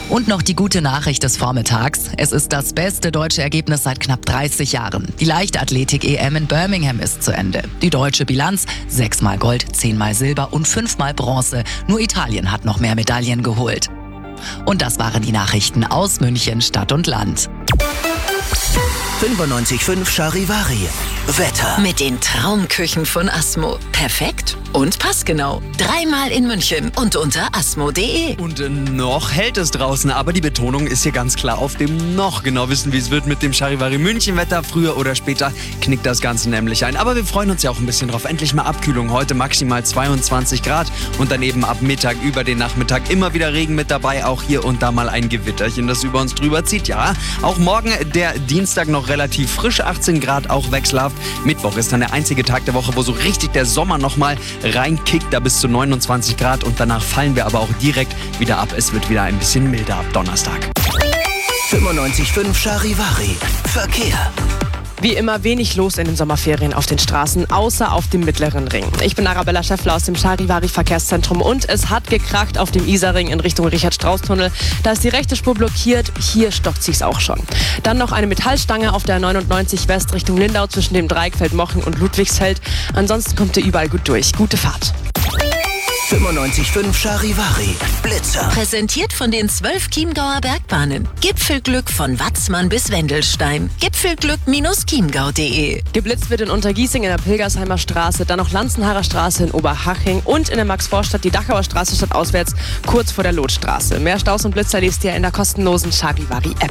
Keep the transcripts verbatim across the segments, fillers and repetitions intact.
Und noch die gute Nachricht des Vormittags. Es ist das beste deutsche Ergebnis seit knapp dreißig Jahren. Die Leichtathletik-E M in Birmingham ist zu Ende. Die deutsche Bilanz: sechsmal Gold, zehnmal Silber und fünfmal Bronze. Nur Italien hat noch mehr Medaillen geholt. Und das waren die Nachrichten aus München, Stadt und Land. fünfundneunzig Komma fünf Charivari. Wetter. Mit den Traumküchen von Asmo. Perfekt und passgenau. Dreimal in München und unter asmo punkt de. Und äh, noch hält es draußen, aber die Betonung ist hier ganz klar auf dem noch. Genau wissen, wie es wird mit dem Charivari München Wetter. Früher oder später knickt das Ganze nämlich ein. Aber wir freuen uns ja auch ein bisschen drauf. Endlich mal Abkühlung. Heute maximal zweiundzwanzig Grad und dann eben ab Mittag über den Nachmittag immer wieder Regen mit dabei. Auch hier und da mal ein Gewitterchen, das über uns drüber zieht. Ja, auch morgen der Dienstag noch relativ frisch, achtzehn Grad, auch wechselhaft. Mittwoch ist dann der einzige Tag der Woche, wo so richtig der Sommer nochmal reinkickt, da bis zu neunundzwanzig Grad, und danach fallen wir aber auch direkt wieder ab. Es wird wieder ein bisschen milder ab Donnerstag. fünfundneunzig Komma fünf Charivari. Verkehr. Wie immer wenig los in den Sommerferien auf den Straßen, außer auf dem Mittleren Ring. Ich bin Arabella Schäffler aus dem Charivari Verkehrszentrum und es hat gekracht auf dem Isarring in Richtung Richard-Strauß-Tunnel. Da ist die rechte Spur blockiert, hier stockt sich's auch schon. Dann noch eine Metallstange auf der neunundneunzig West Richtung Lindau zwischen dem Dreieck Mochen und Ludwigsfeld. Ansonsten kommt ihr überall gut durch. Gute Fahrt. fünfundneunzig Komma fünf Charivari. Blitzer. Präsentiert von den zwölf Chiemgauer Bergbahnen. Gipfelglück von Watzmann bis Wendelstein. Gipfelglück Bindestrich chiemgau punkt de. Geblitzt wird in Untergiesing in der Pilgersheimer Straße, dann noch Lanzenharer Straße in Oberhaching und in der Maxvorstadt die Dachauer Straße stadtauswärts, kurz vor der Lotstraße. Mehr Staus und Blitzer lest ihr in der kostenlosen Charivari-App.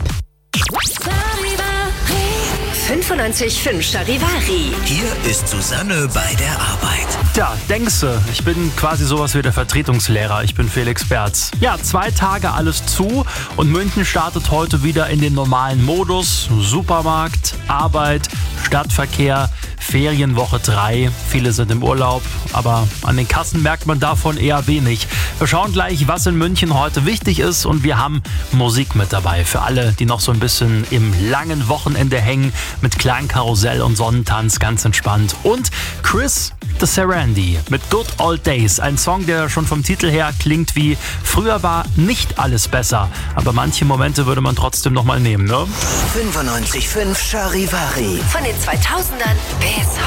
fünfundneunzig Komma fünf Charivari. Hier ist Susanne bei der Arbeit. Tja, denkst du, ich bin quasi sowas wie der Vertretungslehrer. Ich bin Felix Berz. Ja, zwei Tage alles zu und München startet heute wieder in den normalen Modus. Supermarkt, Arbeit, Stadtverkehr, Ferienwoche drei. Viele sind im Urlaub, aber an den Kassen merkt man davon eher wenig. Wir schauen gleich, was in München heute wichtig ist, und wir haben Musik mit dabei. Für alle, die noch so ein bisschen im langen Wochenende hängen, mit Klangkarussell und Sonnentanz, ganz entspannt. Und Chris the Sarandi mit Good Old Days. Ein Song, der schon vom Titel her klingt wie: früher war nicht alles besser, aber manche Momente würde man trotzdem noch mal nehmen, ne? fünfundneunzig Komma fünf Charivari. Von den zweitausendern bis